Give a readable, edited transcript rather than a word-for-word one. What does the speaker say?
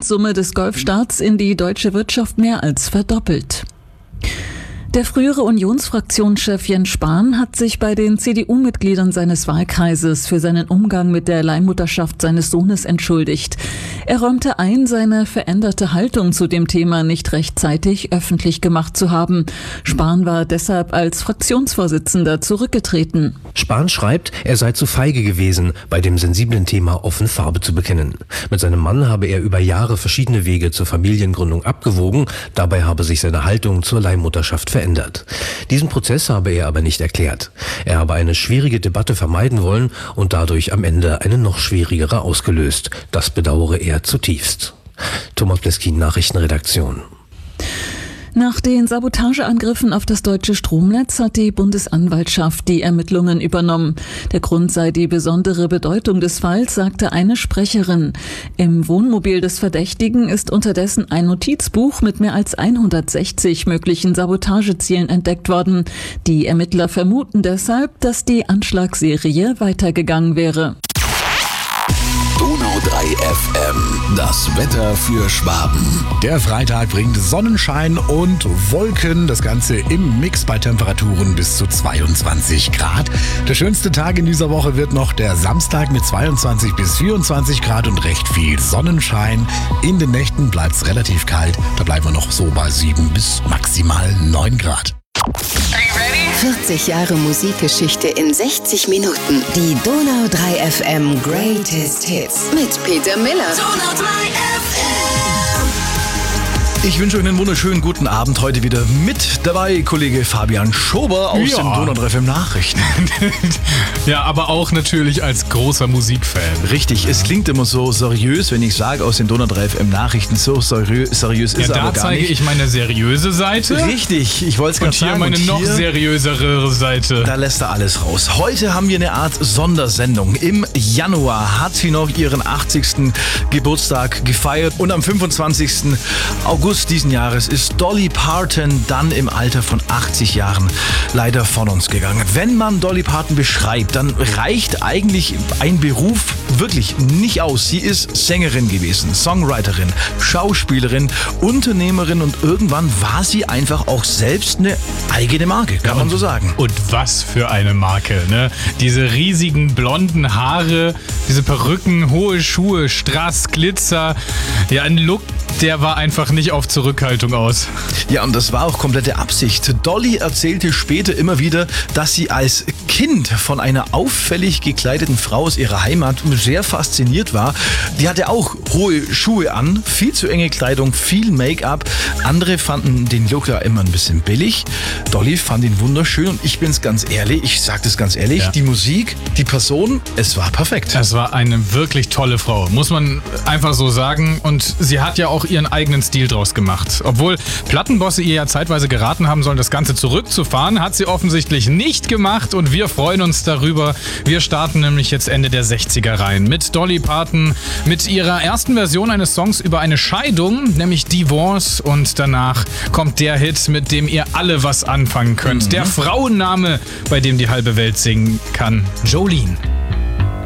Gesamtsumme des Golfstaats in die deutsche Wirtschaft mehr als verdoppelt. Der frühere Unionsfraktionschef Jens Spahn hat sich bei den CDU-Mitgliedern seines Wahlkreises für seinen Umgang mit der Leihmutterschaft seines Sohnes entschuldigt. Er räumte ein, seine veränderte Haltung zu dem Thema nicht rechtzeitig öffentlich gemacht zu haben. Spahn war deshalb als Fraktionsvorsitzender zurückgetreten. Spahn schreibt, er sei zu feige gewesen, bei dem sensiblen Thema offen Farbe zu bekennen. Mit seinem Mann habe er über Jahre verschiedene Wege zur Familiengründung abgewogen, dabei habe sich seine Haltung zur Leihmutterschaft verändert. Diesen Prozess habe er aber nicht erklärt. Er habe eine schwierige Debatte vermeiden wollen und dadurch am Ende eine noch schwierigere ausgelöst. Das bedauere er zutiefst. Thomas Pleskin, Nachrichtenredaktion. Nach den Sabotageangriffen auf das deutsche Stromnetz hat die Bundesanwaltschaft die Ermittlungen übernommen. Der Grund sei die besondere Bedeutung des Falls, sagte eine Sprecherin. Im Wohnmobil des Verdächtigen ist unterdessen ein Notizbuch mit mehr als 160 möglichen Sabotagezielen entdeckt worden. Die Ermittler vermuten deshalb, dass die Anschlagsserie weitergegangen wäre. Donau 3 FM, das Wetter für Schwaben. Der Freitag bringt Sonnenschein und Wolken, das Ganze im Mix bei Temperaturen bis zu 22 Grad. Der schönste Tag in dieser Woche wird noch der Samstag mit 22 bis 24 Grad und recht viel Sonnenschein. In den Nächten bleibt es relativ kalt, da bleiben wir noch so bei 7 bis maximal 9 Grad. 40 Jahre Musikgeschichte in 60 Minuten. Die Donau 3 FM Greatest Hits mit Peter Miller. Donau 3 FM. Ich wünsche euch einen wunderschönen guten Abend. Heute wieder mit dabei Kollege Fabian Schober aus dem Donau 3 FM Nachrichten. Ja, aber auch natürlich als großer Musikfan. Richtig, es klingt immer so seriös, wenn ich sage aus den Donau 3 FM Nachrichten. So seriös ist aber gar nicht. Da zeige ich meine seriöse Seite. Richtig, ich wollte es gerade sagen. Und hier meine noch seriösere Seite. Da lässt er alles raus. Heute haben wir eine Art Sondersendung. Im Januar hat sie noch ihren 80. Geburtstag gefeiert und am 25. August diesen Jahres ist Dolly Parton dann im Alter von 80 Jahren leider von uns gegangen. Wenn man Dolly Parton beschreibt, dann reicht eigentlich ein Beruf wirklich nicht aus. Sie ist Sängerin gewesen, Songwriterin, Schauspielerin, Unternehmerin und irgendwann war sie einfach auch selbst eine eigene Marke, kann man so sagen. Und was für eine Marke, ne? Diese riesigen blonden Haare, diese Perücken, hohe Schuhe, Strass, Glitzer, ja, ein Look, der war einfach nicht auf Zurückhaltung aus. Ja, und das war auch komplette Absicht. Dolly erzählte später immer wieder, dass sie als Kind von einer auffällig gekleideten Frau aus ihrer Heimat sehr fasziniert war. Die hatte auch hohe Schuhe an, viel zu enge Kleidung, viel Make-up. Andere fanden den Look ja immer ein bisschen billig. Dolly fand ihn wunderschön und ich bin's ganz ehrlich, ich sag das ganz ehrlich, ja. Die Musik, die Person, es war perfekt. Es war eine wirklich tolle Frau, muss man einfach so sagen. Und sie hat ja auch ihren eigenen Stil draus gemacht. Obwohl Plattenbosse ihr ja zeitweise geraten haben sollen, das Ganze zurückzufahren, hat sie offensichtlich nicht gemacht und wir freuen uns darüber. Wir starten nämlich jetzt Ende der 60er rein mit Dolly Parton, mit ihrer ersten Version eines Songs über eine Scheidung, nämlich Divorce, und danach kommt der Hit, mit dem ihr alle was anfangen könnt. Der Frauenname, bei dem die halbe Welt singen kann, Jolene.